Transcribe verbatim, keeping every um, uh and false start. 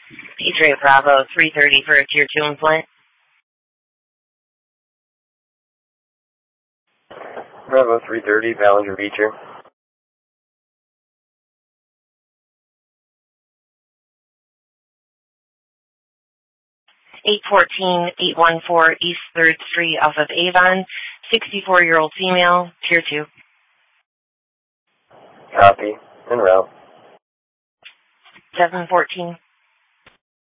Patriot Bravo three thirty for a Tier two in Flint. Bravo three thirty, Ballinger Beecher. eight fourteen, eight one four East third Street off of Avon, sixty-four-year-old female, Tier two. Copy. En route. seven fourteen.